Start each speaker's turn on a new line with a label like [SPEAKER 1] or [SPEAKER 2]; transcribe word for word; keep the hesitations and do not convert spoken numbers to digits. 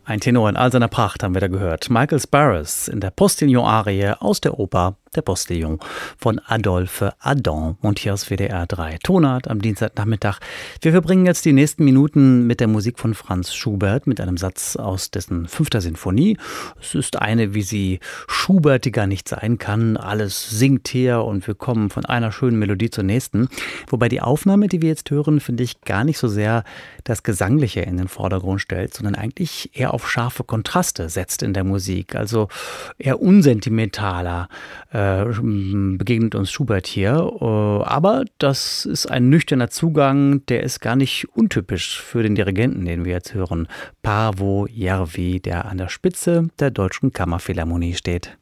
[SPEAKER 1] Ein Tenor in all seiner Pracht haben wir da gehört. Michael Sparrows in der Postillon-Arie aus der Oper Der Postillon von Adolphe Adam und hier aus W D R drei. Tonart am Dienstagnachmittag. Wir verbringen jetzt die nächsten Minuten mit der Musik von Franz Schubert, mit einem Satz aus dessen fünfter Sinfonie. Es ist eine, wie sie Schubertiger nicht sein kann. Alles singt hier und wir kommen von einer schönen Melodie zur nächsten. Wobei die Aufnahme, die wir jetzt hören, finde ich gar nicht so sehr das Gesangliche in den Vordergrund stellt, sondern eigentlich eher auf scharfe Kontraste setzt in der Musik. Also eher unsentimentaler äh, begegnet uns Schubert hier. Aber das ist ein nüchterner Zugang, der ist gar nicht untypisch für den Dirigenten, den wir jetzt hören. Paavo Järvi, der an der Spitze der Deutschen Kammerphilharmonie steht.